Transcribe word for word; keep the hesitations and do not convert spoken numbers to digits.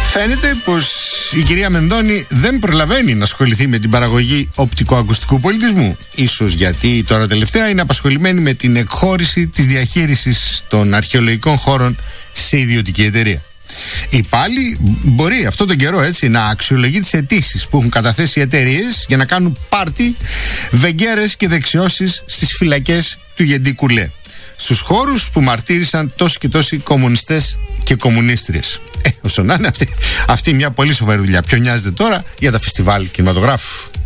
Φαίνεται πως η κυρία Μενδώνη δεν προλαβαίνει να ασχοληθεί με την παραγωγή οπτικοακουστικού πολιτισμού. Ίσως γιατί τώρα τελευταία είναι απασχολημένη με την εκχώρηση της διαχείρισης των αρχαιολογικών χώρων σε ιδιωτική εταιρεία. Ή πάλι μπορεί αυτό τον καιρό έτσι να αξιολογεί τις αιτήσεις που έχουν καταθέσει οι εταιρείες για να κάνουν πάρτι, βεγγέρες και δεξιώσεις στις φυλακές του Γεντή Κουλέ, στους χώρους που μαρτύρησαν τόσοι και τόσοι κομμουνιστές και κομμουνίστριες. Ε, όσο να είναι αυτή, αυτή μια πολύ σοβαρή δουλειά. Ποιο νοιάζεται τώρα για τα φεστιβάλ κινηματογράφου.